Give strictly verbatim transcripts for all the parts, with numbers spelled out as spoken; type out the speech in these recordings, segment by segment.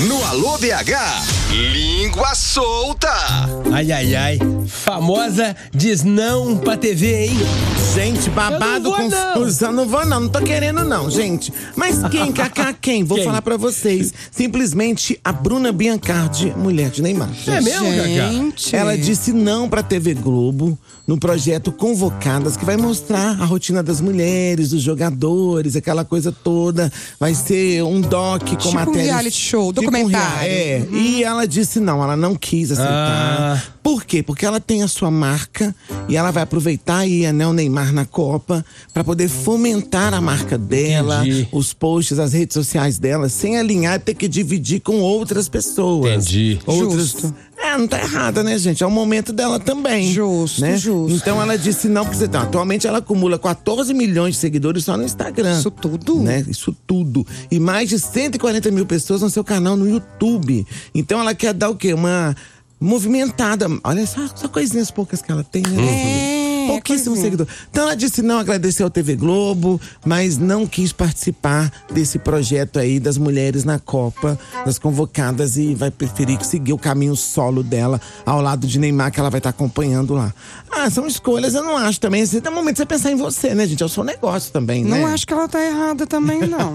No Alô B H, língua solta. Ai, ai, ai. Famosa diz não pra T V, hein? Gente, babado, Eu não vou, confusão. Não. não vou, não. Não tô querendo, não, gente. Mas quem, Cacá, quem? Vou Quem? falar pra vocês. Simplesmente a Bruna Biancardi, mulher de Neymar. É mesmo, Cacá? Gente. Ela disse não pra T V Globo no projeto Convocadas, que vai mostrar a rotina das mulheres, dos jogadores, aquela coisa toda. Vai ser um doc com Tipo um matérias. reality show, Tipo um documentário. rea- é. Uhum. E ela disse não, ela não quis aceitar. Ah. Por quê? Porque ela tem a sua marca e ela vai aproveitar aí, né, o Neymar na Copa pra poder fomentar a marca dela, Entendi. os posts, as redes sociais dela, sem alinhar e ter que dividir com outras pessoas. Entendi. Outras... Justo. É, não tá errada, né, gente? É o momento dela também. Justo, né? justo. Então ela disse não, porque então, atualmente ela acumula quatorze milhões de seguidores só no Instagram. Isso tudo? Né? Isso tudo. E mais de cento e quarenta mil pessoas no seu canal no YouTube. Então ela quer dar o quê? Uma movimentada. Olha só, só coisinhas poucas que ela tem, né? É, Pouquíssimo coisinha. seguidor. Então ela disse não, agradeceu ao T V Globo, mas não quis participar desse projeto aí das mulheres na Copa, das convocadas, e vai preferir seguir o caminho solo dela ao lado de Neymar, que ela vai estar acompanhando lá. Ah, são escolhas, eu não acho também. Tem um momento de você pensar em você, né, gente? É o seu negócio também, né? Não acho que ela tá errada também, não.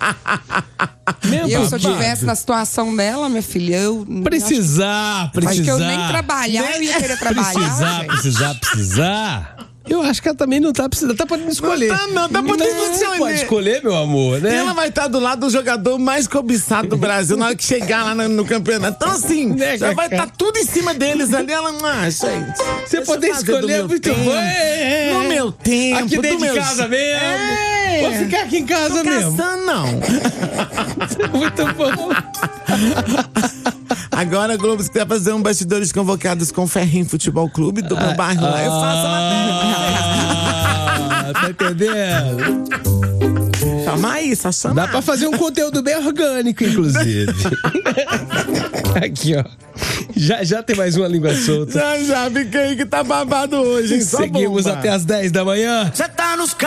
Meu E eu, se eu babado. estivesse na situação dela, minha filha, eu. Precisar, precisar. Acho que eu nem trabalhar, eu ia querer trabalhar. Precisar, gente. precisar, precisar. Eu acho que ela também não tá precisando. Tá podendo escolher. Não tá, não, tá podendo Você escolher. pode escolher, meu amor, E né? ela vai estar do lado do jogador mais cobiçado do Brasil na hora que chegar lá no, no campeonato. Então, assim, Né, já vai Cacá? estar tudo em cima deles ali. Ela, ah, gente. Você deixa eu poder fazer do escolher é meu muito tempo. bom. É, é. No meu tempo. Aqui do dentro de meu- casa mesmo. É. Vou ficar aqui em casa Tô mesmo. caçando, não. Muito bom. Agora a Globo, se quiser fazer um bastidores convocados com o Ferrinho Futebol Clube do meu bairro lá, eu faço a Ah, tá entendendo? matéria. Chama aí, só chama. Dá pra fazer um conteúdo bem orgânico, inclusive. Aqui, ó. Já, já tem mais uma língua solta. Já, já, fica aí que tá babado hoje, hein? Só Seguimos bomba. até as dez da manhã. Você tá nos